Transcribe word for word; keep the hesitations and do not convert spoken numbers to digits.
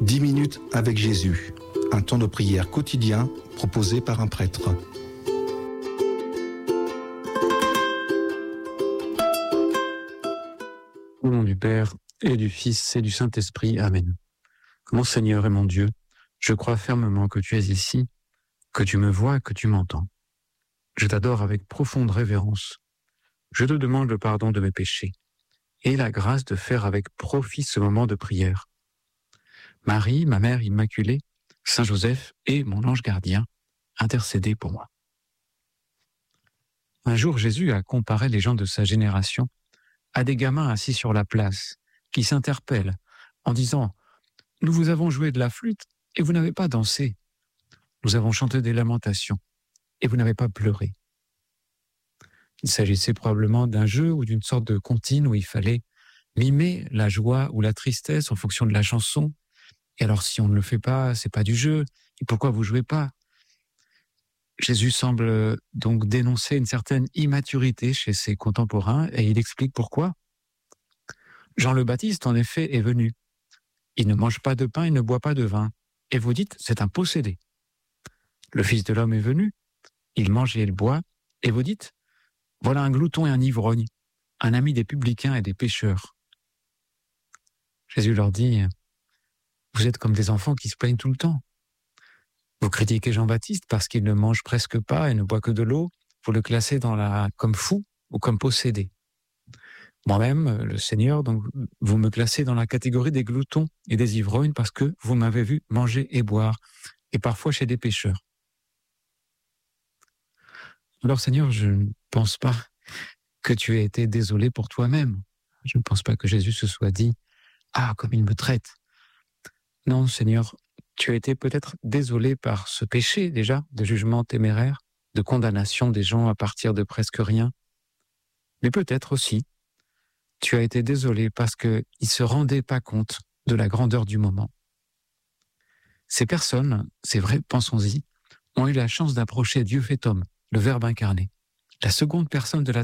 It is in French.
dix minutes avec Jésus, un temps de prière quotidien proposé par un prêtre. Au nom du Père et du Fils et du Saint-Esprit. Amen. Mon Seigneur et mon Dieu, je crois fermement que tu es ici, que tu me vois, que tu m'entends. Je t'adore avec profonde révérence. Je te demande le pardon de mes péchés et la grâce de faire avec profit ce moment de prière. Marie, ma mère immaculée, Saint Joseph et mon ange gardien, intercédez pour moi. Un jour, Jésus a comparé les gens de sa génération à des gamins assis sur la place, qui s'interpellent en disant « Nous vous avons joué de la flûte et vous n'avez pas dansé. Nous avons chanté des lamentations et vous n'avez pas pleuré. » Il s'agissait probablement d'un jeu ou d'une sorte de comptine où il fallait mimer la joie ou la tristesse en fonction de la chanson. Et alors, si on ne le fait pas, c'est pas du jeu. Et pourquoi vous jouez pas? Jésus semble donc dénoncer une certaine immaturité chez ses contemporains et il explique pourquoi. Jean le Baptiste, en effet, est venu. Il ne mange pas de pain, il ne boit pas de vin. Et vous dites, c'est un possédé. Le Fils de l'homme est venu, il mange et il boit. Et vous dites, voilà un glouton et un ivrogne, un ami des publicains et des pécheurs. Jésus leur dit, vous êtes comme des enfants qui se plaignent tout le temps. Vous critiquez Jean-Baptiste parce qu'il ne mange presque pas et ne boit que de l'eau. Vous le classez dans la comme fou ou comme possédé. Moi-même, le Seigneur, donc, vous me classez dans la catégorie des gloutons et des ivrognes parce que vous m'avez vu manger et boire, et parfois chez des pécheurs. Alors Seigneur, je ne pense pas que tu aies été désolé pour toi-même. Je ne pense pas que Jésus se soit dit « Ah, comme il me traite !» Non, Seigneur, tu as été peut-être désolé par ce péché déjà, de jugement téméraire, de condamnation des gens à partir de presque rien. Mais peut-être aussi, tu as été désolé parce qu'ils ne se rendaient pas compte de la grandeur du moment. Ces personnes, c'est vrai, pensons-y, ont eu la chance d'approcher Dieu fait homme, le Verbe incarné, la seconde personne de la